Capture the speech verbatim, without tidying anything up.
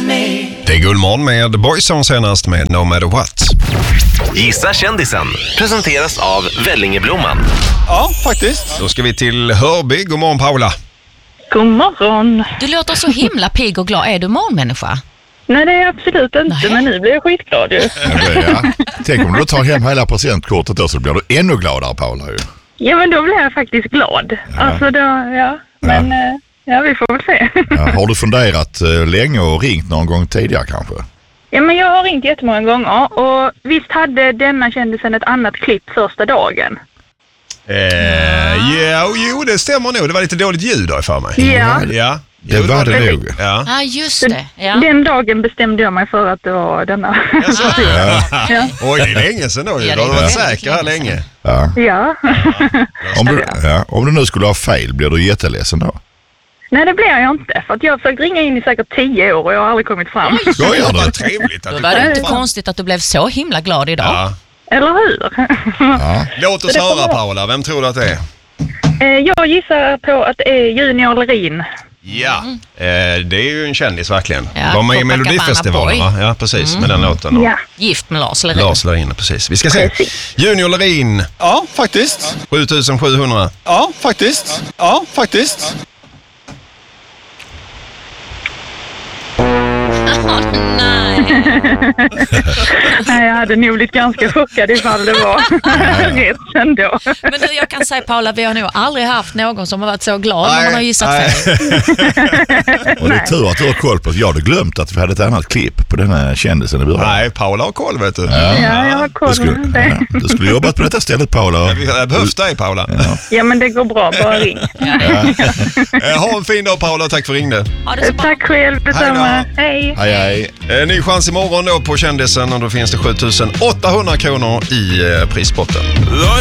me. Det är Gullmorgon med Boyzone senast med No Matter What. Gissa kändisen presenteras av Vällingeblomman. Ja, faktiskt. Då ska vi till Hörby. God morgon, Paula. God morgon. Du låter så himla pigg och glad. Är du morgonmänniska? Nej, det är jag absolut inte, Nej. men nu blir jag skitglad ju. Ja. Tänk om du tar hem hela presentkortet då, så blir du ännu gladare, Paula. Ju. Ja, men då blir jag faktiskt glad. Ja. Alltså då, ja. Men ja, ja vi får väl se. Ja, har du funderat uh, länge och ringt någon gång tidigare kanske? Ja, men jag har ringt jättemånga gånger och visst hade denna kändisen ett annat klipp första dagen. Eh, ja, jo, det stämmer nog. Det var lite dåligt ljud då för mig. Ja. Ja. Det Jo, var det nog. Ja. Ja, just det. Ja. Den dagen bestämde jag mig för att det var denna. Alltså, Ja. Ja. oj, det är länge sedan då. Ja, Du det har är varit väldigt säker här länge länge. Ja. Ja. Om, du, ja. Om du nu skulle ha fel, blir du jätteledsen då? Nej, det blir jag inte. För att jag har försökt ringa in i säkert tio år och jag har aldrig kommit fram. Skojar Det var du? trevligt att Då du var det kom inte fram. konstigt att du blev så himla glad idag. Ja. Eller hur? Ja. Låt oss Det kommer höra, vara. Paula. Vem tror du att det är? Eh, Jag gissar på att det är Junior Lerin. Ja, eh, det är ju en kändis verkligen. Ja, Var med i Copacabana Melodifestivalen, Boy. va? Ja, precis, med den låten. Och Ja. Gift med Lars Lerin. Lars Lerin, precis. Vi ska se. Junior Lerin, Ja, faktiskt. sju tusen sjuhundra. Ja, faktiskt. Ja, faktiskt. Nej. Nej, jag hade nog blivit ganska chockad ifall det var rätt ändå. Men du, jag kan säga, Paula, vi har nog aldrig haft någon som har varit så glad när man har gissat nej. fel. Och det är tur att du har koll på att jag hade glömt att vi hade ett annat klipp på den här kändisen i början. Nej, Paula har koll, vet du. Ja. Ja, jag har koll. Du skulle, Det. ja, du skulle jobbat på detta stället, Paula. Vi har behövt dig, Paula. Ja. Ja, men det går bra. Bara ring. Eh, Ha en fin dag, Paula. Tack för ringde. Ha det så bra. Tack själv, detsamma. Hej. Hej, hej. Eh, ny chans imorgon då på kändisen och då finns det sju tusen åttahundra kronor i eh, prispotten.